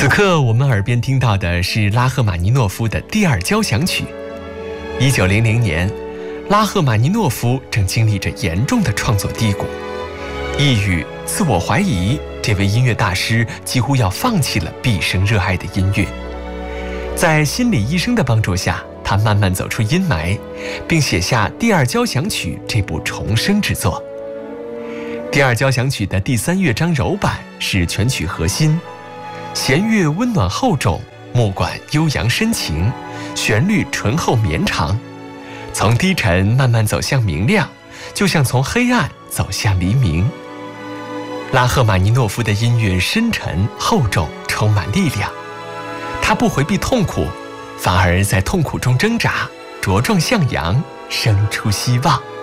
此刻我们耳边听到的是拉赫玛尼诺夫的第二交响曲。1900年，拉赫玛尼诺夫正经历着严重的创作低谷，抑郁、自我怀疑，这位音乐大师几乎要放弃了毕生热爱的音乐。在心理医生的帮助下，他慢慢走出阴霾，并写下第二交响曲这部重生之作。第二交响曲的第3乐章柔板是全曲核心，弦乐温暖厚重，木管悠扬深情，旋律醇厚绵长，从低沉慢慢走向明亮，就像从黑暗走向黎明。拉赫玛尼诺夫的音乐深沉厚重，充满力量。他不回避痛苦，反而在痛苦中挣扎，茁壮向阳，生出希望。